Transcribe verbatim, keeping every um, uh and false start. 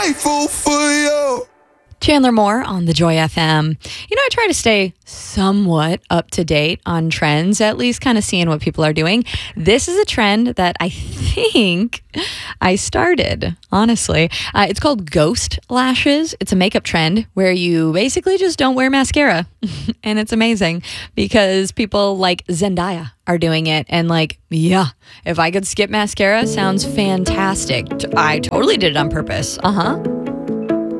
Grateful for you. Chandler Moore on the Joy F M. You know, I try to stay somewhat up to date on trends, at least kind of seeing what people are doing. This is a trend that I think I started, honestly. Uh, it's called ghost lashes. It's a makeup trend where you basically just don't wear mascara. And it's amazing because people like Zendaya are doing it. And like, yeah, if I could skip mascara, sounds fantastic. I totally did it on purpose. Uh-huh.